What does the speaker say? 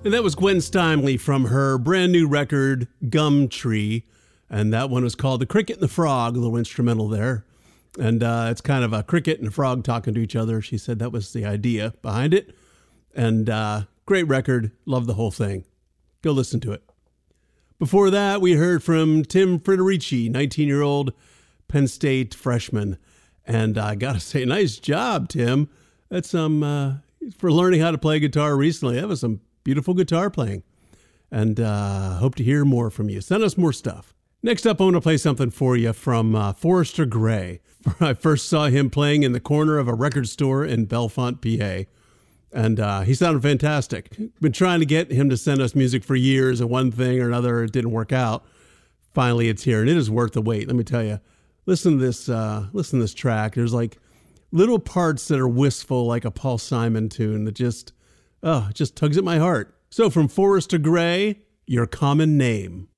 And that was Gwen Steinley from her brand new record, Gumtree. And that one was called The Cricket and the Frog, a little instrumental there. And it's kind of a cricket and a frog talking to each other. She said that was the idea behind it. And great record. Love the whole thing. Go listen to it. Before that, we heard from Tim Frederici, 19-year-old Penn State freshman. And I got to say, nice job, Tim. That's some, for learning how to play guitar recently. That was some beautiful guitar playing. And hope to hear more from you. Send us more stuff. Next up, I want to play something for you from Forrester Gray. I first saw him playing in the corner of a record store in Bellefonte, PA. And he sounded fantastic. Been trying to get him to send us music for years, and one thing or another, it didn't work out. Finally, it's here, and it is worth the wait. Let me tell you. Listen to this track. There's like little parts that are wistful, like a Paul Simon tune that just tugs at my heart. So from Forrester Gray, Your Common Name.